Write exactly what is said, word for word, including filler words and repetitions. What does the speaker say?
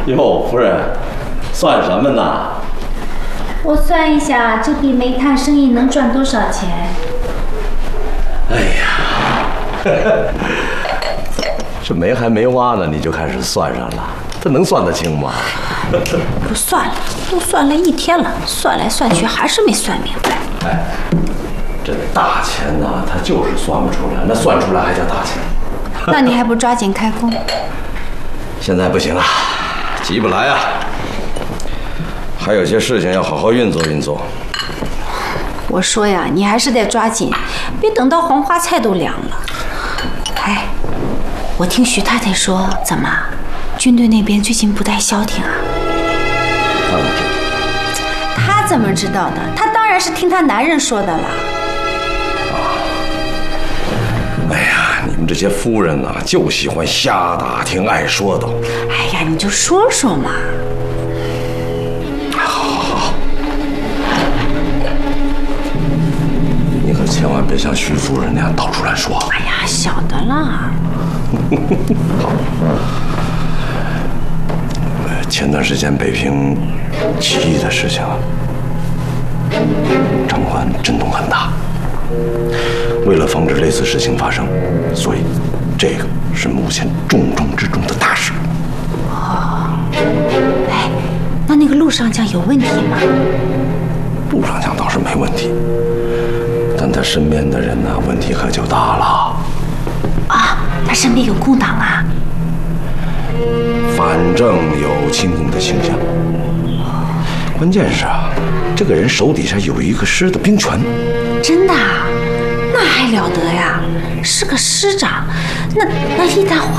哟，夫人，算什么呢？ 我算一下，这笔煤炭生意能赚多少钱？ 哎呀，这煤还没挖呢，你就开始算上了，这能算得清吗？ 不算了，都算了一天了，算来算去还是没算明白。 哎，这大钱呢，它就是算不出来，那算出来还叫大钱？ 那你还不抓紧开工？ 现在不行啊，急不来啊，还有些事情要好好运作运作。 我说呀，你还是得抓紧，别等到黄花菜都凉了。哎，我听徐太太说，怎么，军队那边最近不太消停啊？她怎么知道的？她当然是听她男人说的了。 哎呀，你们这些夫人呐、啊，就喜欢瞎打听、爱说道。 哎呀，你就说说嘛。 好好好，你可千万别像徐夫人那样到处乱说。 哎呀，晓得了。 好。呃，前段时间北平起义的事情啊，长官震动很大。为了防止类似事情发生，所以这个是目前重中之重的大事。 哦，哎，那那个陆上将有问题吗？ 陆上将倒是没问题，但他身边的人呢，问题可就大了。 啊，他身边有共党啊？ 反正有亲共的倾向。关键是啊，这个人手底下有一个师的兵权。 真的啊？那还了得呀！是个师长，那那一旦